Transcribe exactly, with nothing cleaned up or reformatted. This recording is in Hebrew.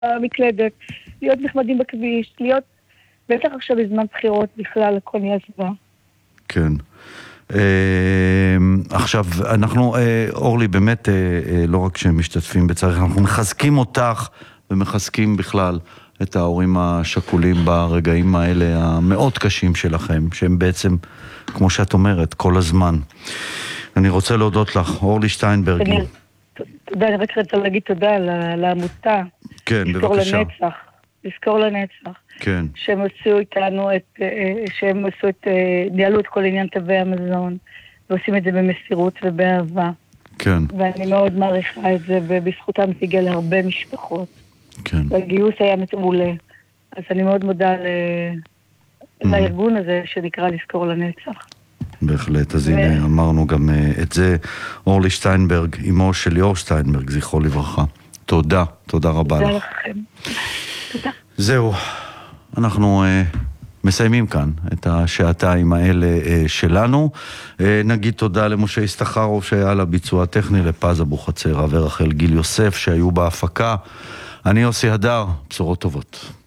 במקלדת, להיות נחמדים בכביש, להיות, בטח עכשיו בזמן בחירות בכלל, הכל נהיה זוועה. כן. עכשיו, אנחנו, אורלי, באמת, לא רק שמשתתפים בצערך, אנחנו מחזקים אותך ומחזקים בכלל את ההורים השכולים ברגעים האלה המאוד קשים שלכם, שהם בעצם, כמו שאת אומרת, כל הזמן. אני רוצה להודות לך, אורלי שטיינברג. תודה, אני רק רוצה להגיד תודה לעמותה. כן, בבקשה. לזכור לנצח, לזכור לנצח. כן. שהם עשו איתנו את, שהם עשו את, ניהלו את כל עניין תווי המזון, ועושים את זה במסירות ובאהבה. כן. ואני מאוד מעריכה את זה, ובזכותם זה הגיע להרבה משפחות. כן. והגיוס היה מעולה. אז אני מאוד מודה ל... לארגון הזה שנקרא לזכור לנצח. בהחלט, אז הנה אמרנו גם את זה. אורלי שטיינברג, אמו של ליאור שטיינברג, זכרו לברכה. תודה, תודה רבה לך. תודה לכם. תודה. זהו, אנחנו uh, מסיימים כאן את השעתיים האלה uh, שלנו. Uh, נגיד תודה למשה הסתחרוב שהיה לביצוע הטכני, לפז אבו חצרה ורחל גיל יוסף שהיו בהפקה. אני יוסי הדר, בשורות טובות.